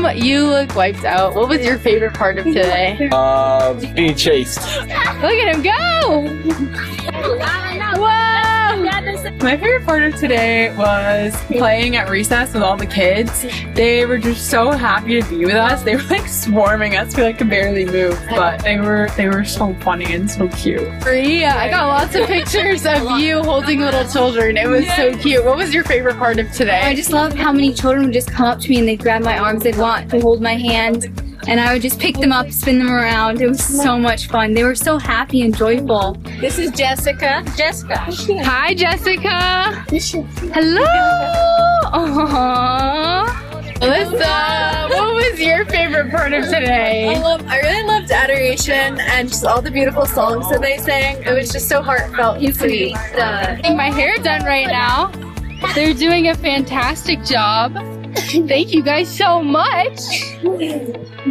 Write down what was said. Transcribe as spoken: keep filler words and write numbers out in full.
you look wiped out. What was your favorite part of today? Uh, being chased. Look at him go! Whoa! My favorite part of today was playing at recess with all the kids. They were just so happy to be with us. They were like swarming us. We like could barely move, but they were they were so funny and so cute. Yeah, I got lots of pictures of you holding little children. It was so cute. What was your favorite part of today? I just love how many children would just come up to me and they'd grab my arms, they'd want to hold my hand, and I would just pick them up, spin them around. It was so much fun. They were so happy and joyful. This is Jessica. Jessica. Hi, Jessica. Hello. Aww. Alyssa, what was your favorite part of today? I love. I really loved Adoration and just all the beautiful songs that they sang. It was just so heartfelt and sweet. Uh, Getting my hair done right now. They're doing a fantastic job. Thank you guys so much.